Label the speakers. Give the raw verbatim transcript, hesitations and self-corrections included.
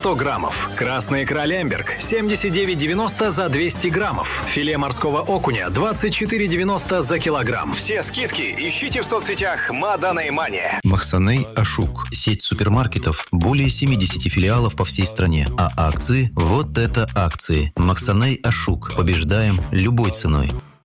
Speaker 1: сто граммов. Красный икра Лемберг семьдесят девять девяносто за двести граммов. Филе морского окуня двадцать четыре девяносто за килограмм. Все скидки ищите в соцсетях Мадан и Мания.
Speaker 2: Махсаней Ашук. Сеть супермаркетов. Более семидесяти филиалов по всей стране. А акции? Вот это акции. Махсаней Ашук. Побеждаем любой ценой.